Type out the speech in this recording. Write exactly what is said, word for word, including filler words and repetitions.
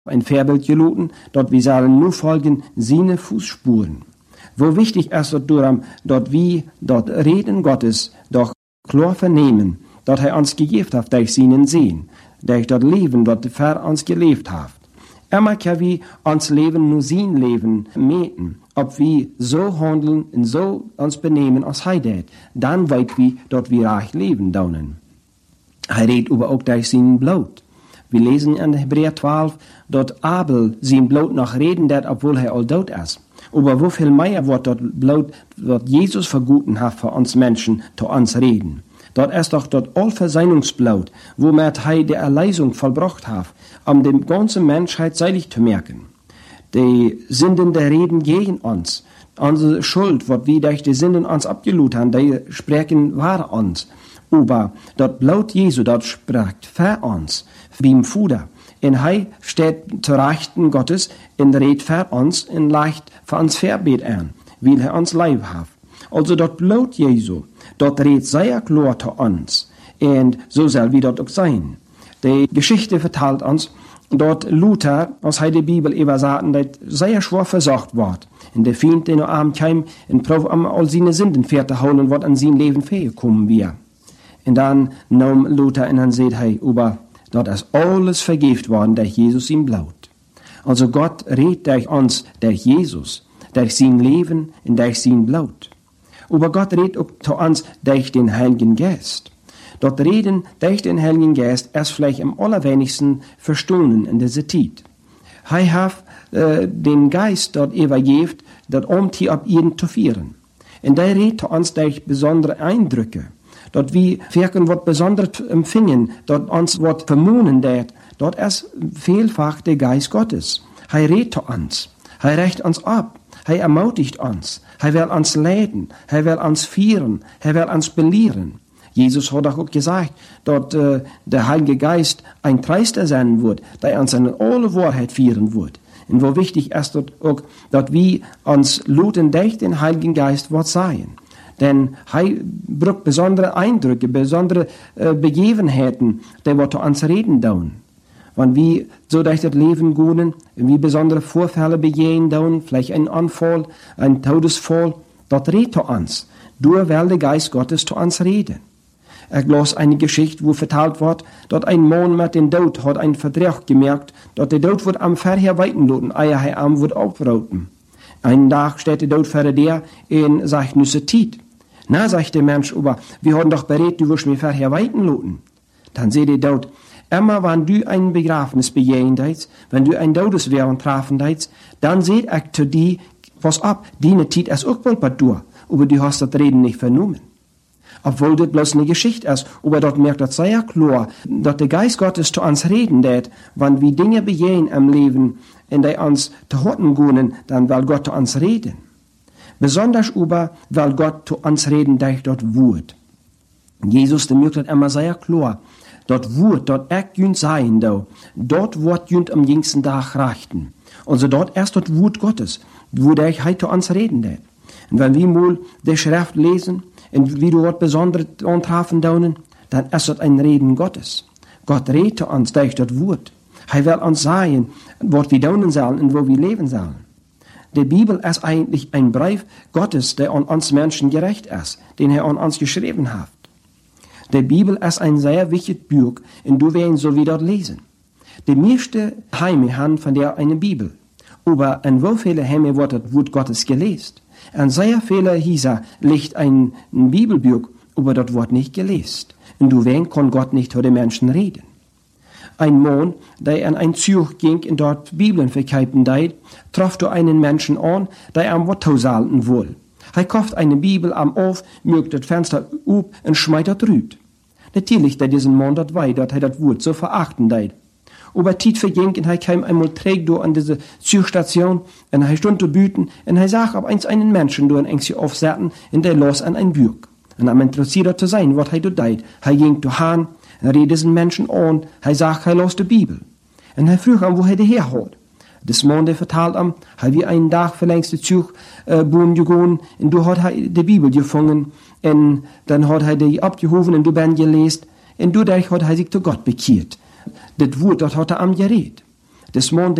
ein Vorbild geluten, dort wir sollen nur folgen seine Fußspuren. Wo wichtig ist dort, dort wie dort Reden Gottes doch klar vernehmen, dort er uns gegeben hat, durch seinen Sehen, durch dort Leben, dort er uns gelebt hat. Immer kann wir uns Leben nur sein Leben meten, ob wir so handeln und so uns benehmen als er das, dann weit wir dort wir reich leben daunen. Er redet aber auch durch seinen Blut. Wir lesen in Hebräer zwölf, dort Abel sein Blut noch reden dat, obwohl er all tot ist. Aber wo viel mehr wird dort Blut, wird Jesus verguten hat für uns Menschen, zu uns reden. Dort ist doch dort all Versöhnungsblut, womit er die Erlösung vollbracht hat, um die ganze Menschheit seilig zu merken. Die Sünden der Reden gegen uns, unsere Schuld, wird wie durch die Sünden uns abgelud haben, die sprechen wahr uns. Aber dort Blut Jesu, dort spricht für uns, beim Fuder. Und er steht zu Rechten Gottes und redet für uns und leicht für uns Verbet an, weil er uns lieb hat. Also dort Blut Jesu, dort redet sehr klar zu uns. Und so soll wie dort auch sein. Die Geschichte verteilt uns, dort Luther, aus der Bibel übersagen, dass sehr schwer versorgt wird. Und der Feind, der noch arm kam, und prof am all seine Sünden fährt holen, wird an sein Leben fähig kommen wir. Und dann nahm Luther und dann sagt er, aber dort ist alles vergift worden durch Jesus im Blut. Also Gott redet durch uns, durch Jesus, durch sein Leben und durch sein Blut. Aber Gott redet auch zu uns durch den Heiligen Geist. Dort reden durch den Heiligen Geist erst vielleicht am allerwenigsten verstanden in dieser Zeit. Er hat äh, den Geist dort übergeben, dort um die ab jeden zu führen. Und der redet zu uns durch besondere Eindrücke. Dort wie wirken wird besonders empfingen, dort uns wird vermunen, dort, dort ist vielfach der Geist Gottes. Er redet zu uns, er rächt uns ab, er ermutigt uns, er will uns leiten, er will uns führen, er will uns belehren. Jesus hat auch gesagt, dort äh, der Heilige Geist ein Treister sein wird, der uns in alle Wahrheit führen wird. Und wo wichtig ist dort auch, dort wie uns luten durch den Heiligen Geist wird sein. Denn er braucht besondere Eindrücke, besondere äh, Begebenheiten, die wir zu uns reden tun. Wenn wir so durch das Leben gehen, wie besondere Vorfälle begehen tun, vielleicht ein Anfall, ein Todesfall, dort redet zu uns. Durch weil der Geist Gottes zu uns reden. Ich las eine Geschichte, wo verteilt wird, dort ein Mann mit dem Tod hat einen Vertrag gemerkt, dort der Tod wird am Verher weiten lassen, eier er am wird aufrauten. Einen Tag steht der Tod vor der und sagt, nüsse Tiet. Na, sagt der Mensch, aber wir haben doch berät, du wirst mir Verher weiten lassen. Dann seht ihr Tod, immer wenn du ein Begräbnis begehen deits, wenn du ein Todeswehren trafen deits, dann seht ich zu dir, pass ab, die Tiet ist auch bald bei dir, aber du hast das Reden nicht vernommen. Obwohl das bloß eine Geschichte ist, aber dort merkt das sehr klar, dass der Geist Gottes zu uns reden wird, wenn wir Dinge begehen im Leben, in die uns zu Horten gehen, dann will Gott zu uns reden. Besonders über, weil Gott zu uns reden durch dort Wort. Jesus, der merkt das immer sehr klar. Dort Wort, dort echt jünd sein, da. Dort wird jünd am jüngsten Tag rechten. Also dort erst dort Wort Gottes, wo der heute zu uns reden wird. Und wenn wir mal die Schrift lesen, und wie du dort besonders antreffen daunen, dann ist das ein Reden Gottes. Gott redet zu uns durch das Wort. Er will uns sagen, was wir daunen sollen und wo wir leben sollen. Die Bibel ist eigentlich ein Brief Gottes, der an uns Menschen gerecht ist, den er an uns geschrieben hat. Die Bibel ist ein sehr wichtiges Buch, und du wirst so wie dort lesen. Die meisten Heime haben von der eine Bibel. Aber in wo viele Heime wird das Wort Gottes gelesen? An sehr viele Hieser liegt ein, ein Bibelbuch, aber dort wird nicht gelesen. Und du wen kann Gott nicht zu den Menschen reden. Ein Mann, der an ein Zug ging und dort Bibeln verkaufen deit, traf du einen Menschen an, der am Wort tausalten wohl. Er kauft eine Bibel am auf, mögt das Fenster up und schmeißt dort rüt. Natürlich, der diesen Mann dort wei, dort er das Wort so verachten deit. Aber Tiet verging und er kam einmal träg do an diese Zugstation und er stund zu büten und er sah ob eins einen Menschen do ein Ängste aufsetzen und der los an ein Bürg. Und am interessiert zu sein, was er do deit. Er ging zu Hahn, er redet diesen Menschen an, er sagt, er los die Bibel. Und er frug am, wo er die herholt. Das Mann, der vertalt am, er wie einen Tag verlängst die Zug, äh, bohen gegangen und du hat er die Bibel gefangen und dann hat er die abgehoben und du ben gelesen und dadurch hat er sich zu Gott bekehrt. Das Wort, das hat er am geredet. des Mondes